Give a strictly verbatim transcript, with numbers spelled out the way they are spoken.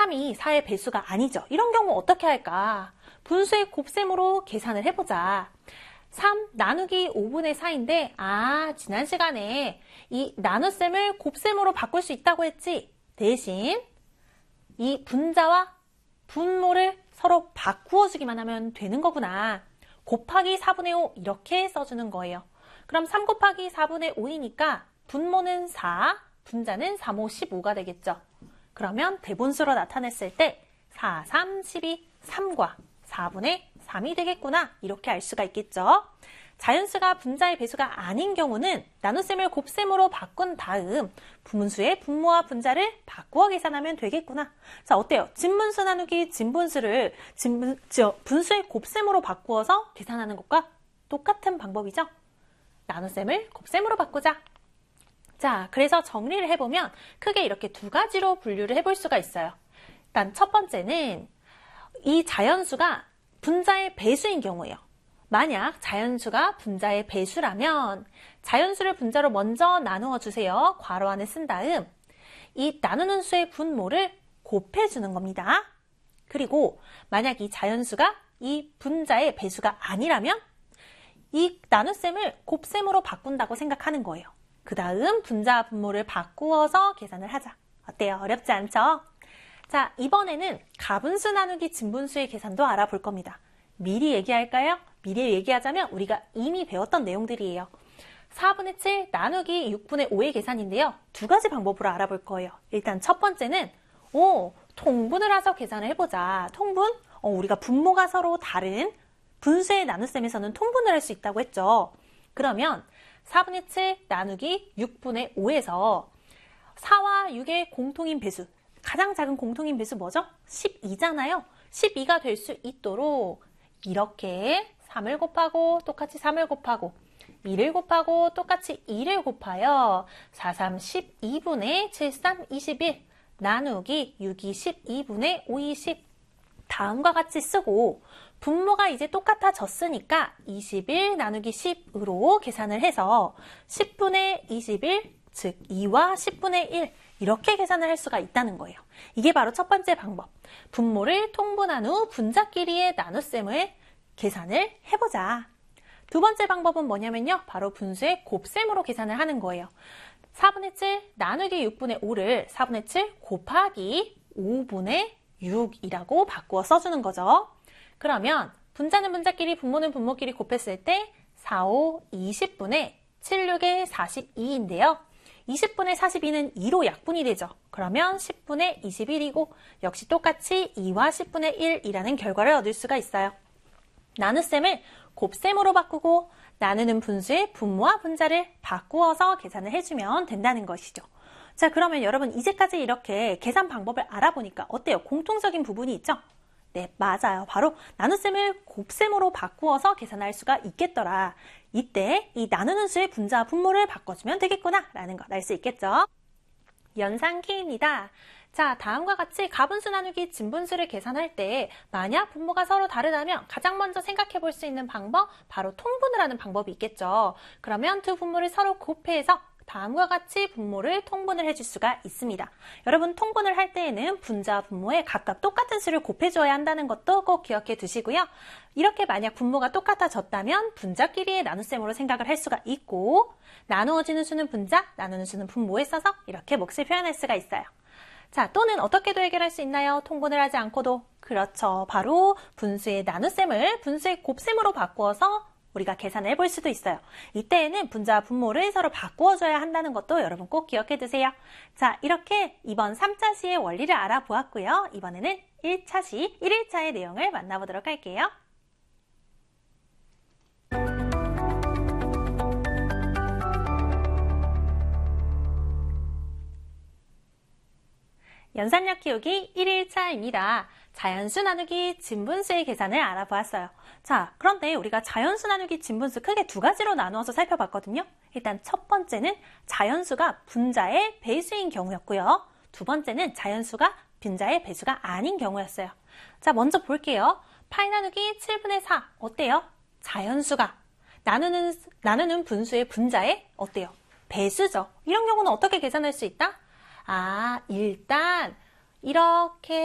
삼이 사의 배수가 아니죠. 이런 경우 어떻게 할까? 분수의 곱셈으로 계산을 해보자. 삼 나누기 오분의 사인데 아 지난 시간에 이 나눗셈을 곱셈으로 바꿀 수 있다고 했지. 대신 이 분자와 분모를 서로 바꾸어주기만 하면 되는 거구나. 곱하기 사분의 오 이렇게 써주는 거예요. 그럼 삼 곱하기 사분의 오이니까 분모는 사, 분자는 삼, 오, 십오가 되겠죠. 그러면 대분수로 나타냈을 때 사, 삼, 십이, 삼과 사분의 삼이 되겠구나. 이렇게 알 수가 있겠죠. 자연수가 분자의 배수가 아닌 경우는 나눗셈을 곱셈으로 바꾼 다음 분수의 분모와 분자를 바꾸어 계산하면 되겠구나. 자, 어때요? 진분수 나누기 진분수를 진분, 저, 분수의 곱셈으로 바꾸어서 계산하는 것과 똑같은 방법이죠. 나눗셈을 곱셈으로 바꾸자. 자, 그래서 정리를 해보면 크게 이렇게 두 가지로 분류를 해볼 수가 있어요. 일단 첫 번째는 이 자연수가 분자의 배수인 경우예요. 만약 자연수가 분자의 배수라면 자연수를 분자로 먼저 나누어 주세요. 괄호 안에 쓴 다음 이 나누는 수의 분모를 곱해주는 겁니다. 그리고 만약 이 자연수가 이 분자의 배수가 아니라면 이 나눗셈을 곱셈으로 바꾼다고 생각하는 거예요. 그 다음 분자 분모를 바꾸어서 계산을 하자. 어때요? 어렵지 않죠? 자, 이번에는 가분수 나누기 진분수의 계산도 알아볼 겁니다. 미리 얘기할까요? 미리 얘기하자면 우리가 이미 배웠던 내용들이에요. 사분의 칠 나누기 육분의 오의 계산인데요. 두 가지 방법으로 알아볼 거예요. 일단 첫 번째는 오, 통분을 해서 계산을 해보자. 통분? 어, 우리가 분모가 서로 다른 분수의 나눗셈에서는 통분을 할 수 있다고 했죠. 그러면 사분의 칠 나누기 육분의 오에서 사와 육의 공통인 배수, 가장 작은 공통인 배수 뭐죠? 십이잖아요. 십이가 될 수 있도록 이렇게 삼을 곱하고 똑같이 삼을 곱하고 이를 곱하고 똑같이 이를 곱하여 사, 삼, 십이분의 칠, 삼, 이십일 나누기 육이 십이분의 오이 십 다음과 같이 쓰고 분모가 이제 똑같아졌으니까 이십일 나누기 십으로 계산을 해서 십분의 이십일, 즉 이와 십분의 일 이렇게 계산을 할 수가 있다는 거예요. 이게 바로 첫 번째 방법. 분모를 통분한 후 분자끼리의 나눗셈을 계산을 해보자. 두 번째 방법은 뭐냐면요. 바로 분수의 곱셈으로 계산을 하는 거예요. 사분의 칠 나누기 육분의 오를 사분의 칠 곱하기 오분의 육이라고 바꾸어 써주는 거죠. 그러면 분자는 분자끼리 분모는 분모끼리 곱했을 때 사, 오, 이십분의 칠, 육의 사십이인데요. 이십분의 사십이는 이로 약분이 되죠. 그러면 십분의 이십일이고 역시 똑같이 이와 십분의 일이라는 결과를 얻을 수가 있어요. 나눗셈을 곱셈으로 바꾸고 나누는 분수의 분모와 분자를 바꾸어서 계산을 해주면 된다는 것이죠. 자, 그러면 여러분 이제까지 이렇게 계산 방법을 알아보니까 어때요? 공통적인 부분이 있죠? 네, 맞아요. 바로 나눗셈을 곱셈으로 바꾸어서 계산할 수가 있겠더라. 이때 이 나누는 수의 분자와 분모를 바꿔주면 되겠구나 라는 걸 알 수 있겠죠. 연상 K입니다. 자, 다음과 같이 가분수 나누기 진분수를 계산할 때 만약 분모가 서로 다르다면 가장 먼저 생각해 볼 수 있는 방법, 바로 통분을 하는 방법이 있겠죠. 그러면 두 분모를 서로 곱해서 다음과 같이 분모를 통분을 해줄 수가 있습니다. 여러분 통분을 할 때에는 분자와 분모에 각각 똑같은 수를 곱해줘야 한다는 것도 꼭 기억해 두시고요. 이렇게 만약 분모가 똑같아졌다면 분자끼리의 나눗셈으로 생각을 할 수가 있고 나누어지는 수는 분자, 나누는 수는 분모에 써서 이렇게 몫을 표현할 수가 있어요. 자, 또는 어떻게도 해결할 수 있나요? 통분을 하지 않고도. 그렇죠. 바로 분수의 나눗셈을 분수의 곱셈으로 바꾸어서 우리가 계산을 해볼 수도 있어요. 이때에는 분자와 분모를 서로 바꾸어줘야 한다는 것도 여러분 꼭 기억해 두세요. 자, 이렇게 이번 삼 차 시의 원리를 알아보았고요. 이번에는 일 차 시, 일 일차의 내용을 만나보도록 할게요. 연산력 키우기 일 일차입니다. 자연수 나누기 진분수의 계산을 알아보았어요. 자, 그런데 우리가 자연수 나누기 진분수 크게 두 가지로 나누어서 살펴봤거든요. 일단 첫 번째는 자연수가 분자의 배수인 경우였고요. 두 번째는 자연수가 분자의 배수가 아닌 경우였어요. 자, 먼저 볼게요. 팔 나누기 칠분의 사 어때요? 자연수가 나누는, 나누는 분수의 분자의 어때요? 배수죠. 이런 경우는 어떻게 계산할 수 있다? 아, 일단 이렇게